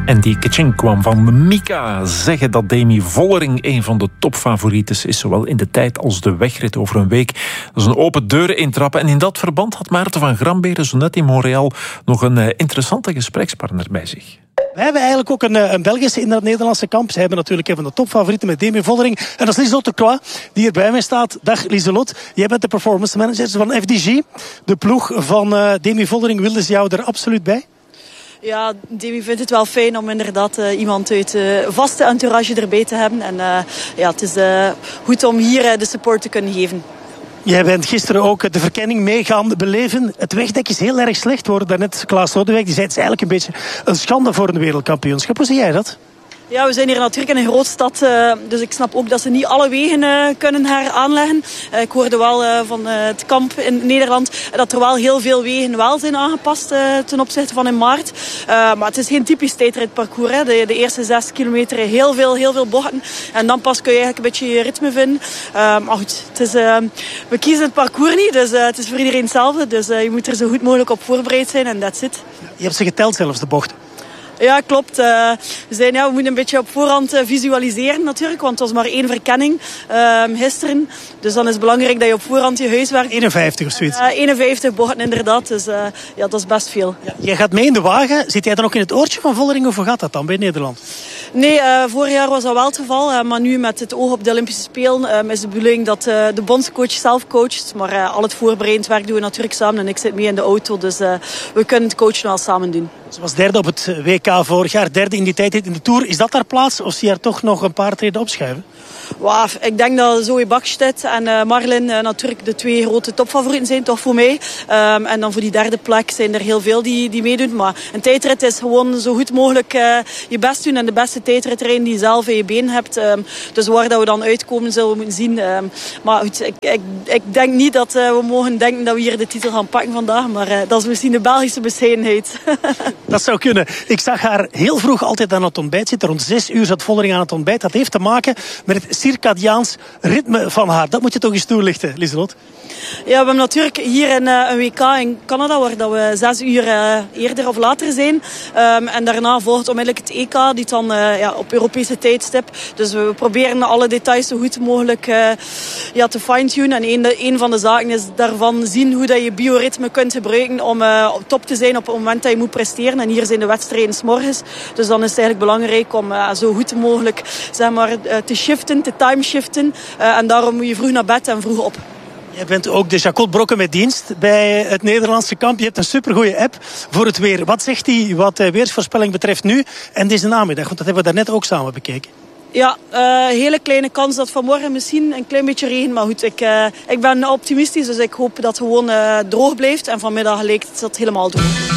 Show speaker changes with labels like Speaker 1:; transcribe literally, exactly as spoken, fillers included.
Speaker 1: En die Kaching kwam van Mika. Zeggen dat Demi Vollering een van de topfavorieten is, zowel in de tijd als de wegrit over een week. Dat is een open deuren intrappen. En in dat verband had Maarten van Gramberen zo net in Montreal nog een uh, interessante gesprekspartner bij zich.
Speaker 2: Wij hebben eigenlijk ook een, een Belgische in dat Nederlandse kamp. Ze hebben natuurlijk een van de topfavorieten met Demi Vollering. En dat is Lieselot de Croix, die hier bij mij staat. Dag Lieselot, jij bent de performance manager van F D G. De ploeg van uh, Demi Vollering wilde ze jou er absoluut bij?
Speaker 3: Ja, Demi vindt het wel fijn om inderdaad uh, iemand uit de uh, vaste entourage erbij te hebben. En uh, ja, het is uh, goed om hier uh, de support te kunnen geven.
Speaker 2: Jij bent gisteren ook de verkenning mee gaan beleven. Het wegdek is heel erg slecht geworden. Daarnet Klaas Lodewijk, die zei het is eigenlijk een beetje een schande voor een wereldkampioenschap. Hoe zie jij dat?
Speaker 3: Ja, we zijn hier natuurlijk in een grote stad, uh, dus ik snap ook dat ze niet alle wegen uh, kunnen heraanleggen. Uh, ik hoorde wel uh, van uh, het kamp in Nederland dat er wel heel veel wegen wel zijn aangepast uh, ten opzichte van in maart. Uh, maar het is geen typisch tijdritparcours. Hè. De, de eerste zes kilometer heel veel, heel veel bochten. En dan pas kun je eigenlijk een beetje je ritme vinden. Uh, maar goed, het is, uh, we kiezen het parcours niet, dus uh, het is voor iedereen hetzelfde. Dus uh, je moet er zo goed mogelijk op voorbereid zijn en that's it.
Speaker 2: Je hebt ze geteld zelfs, de bochten.
Speaker 3: Ja, klopt. Uh, we, zijn, ja, we moeten een beetje op voorhand uh, visualiseren natuurlijk, want het was maar één verkenning uh, gisteren. Dus dan is het belangrijk dat je op voorhand je huiswerk...
Speaker 2: eenenvijftig of zoiets.
Speaker 3: Uh, eenenvijftig bochten inderdaad, dus uh, ja, dat is best veel.
Speaker 2: Ja, jij gaat mee in de wagen. Zit jij dan ook in het oortje van Vollering of hoe gaat dat dan bij Nederland?
Speaker 3: Nee, uh, vorig jaar was dat wel het geval. Uh, maar nu met het oog op de Olympische Spelen uh, is de bedoeling dat uh, de bondscoach zelf coacht. Maar uh, al het voorbereidend werk doen we natuurlijk samen en ik zit mee in de auto. Dus uh, we kunnen het coachen wel samen doen.
Speaker 2: Ze was derde op het W K vorig jaar, derde in die tijd in de Tour. Is dat haar plaats of zie je er toch nog een paar treden opschuiven?
Speaker 3: Wow, ik denk dat Zoe Bakstedt en uh, Marlin uh, natuurlijk de twee grote topfavorieten zijn, toch voor mij. Um, en dan voor die derde plek zijn er heel veel die, die meedoen. Maar een tijdrit is gewoon zo goed mogelijk uh, je best doen en de beste tijdritterrein die je zelf in je been hebt. Um, dus waar dat we dan uitkomen zullen we moeten zien. Um, maar goed, ik, ik, ik denk niet dat uh, we mogen denken dat we hier de titel gaan pakken vandaag. Maar uh, dat is misschien de Belgische bescheidenheid.
Speaker 2: Dat zou kunnen. Ik zag haar heel vroeg altijd aan het ontbijt zitten. Rond zes uur zat Vollering aan het ontbijt. Dat heeft te maken met het circadiaans ritme van haar. Dat moet je toch eens toelichten, Lieselot?
Speaker 3: Ja, we hebben natuurlijk hier een, een W K in Canada waar dat we zes uur uh, eerder of later zijn. Um, en daarna volgt onmiddellijk het E K, die dan uh, ja, op Europese tijdstip. Dus we proberen alle details zo goed mogelijk uh, ja, te fine-tunen. En een, een van de zaken is daarvan zien hoe dat je bioritme kunt gebruiken om uh, op top te zijn op het moment dat je moet presteren. En hier zijn de wedstrijden 's morgens. Dus dan is het eigenlijk belangrijk om uh, zo goed mogelijk zeg maar, uh, te shiften, te timeshiften. Uh, en daarom moet je vroeg naar bed en vroeg op.
Speaker 2: Jij bent ook de Jacot Brokken met dienst bij het Nederlandse kamp. Je hebt een supergoeie app voor het weer. Wat zegt hij wat de weersvoorspelling betreft nu en deze namiddag? Want dat hebben we daarnet ook samen bekeken.
Speaker 3: Ja, uh, hele kleine kans dat vanmorgen misschien een klein beetje regen. Maar goed, ik, uh, ik ben optimistisch, dus ik hoop dat het gewoon uh, droog blijft. En vanmiddag lijkt het helemaal droog.